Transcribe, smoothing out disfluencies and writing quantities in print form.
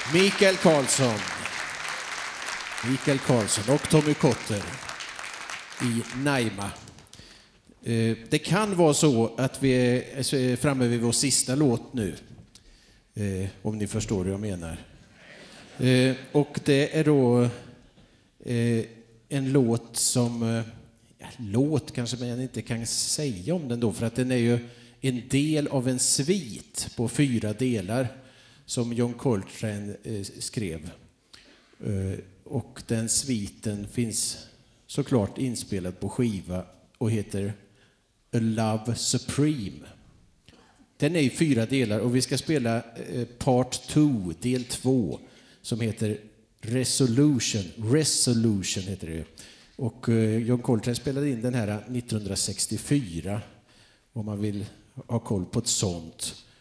Mikael Karlsson och Tommy Kotter i Naima. Det kan vara så att vi är framme vid vår sista låt nu. Om ni förstår vad jag menar. Och det är då en låt som... låt kanske man inte kan säga om den då, för att den är ju en del av en svit på 4 delar som John Coltrane skrev. Och den sviten finns såklart inspelad på skiva och heter A Love Supreme. Den är i 4 delar och vi ska spela part 2, del 2, som heter Resolution heter det. Och John Coltrane spelade in den här 1964, om man vill ha koll på ett sånt.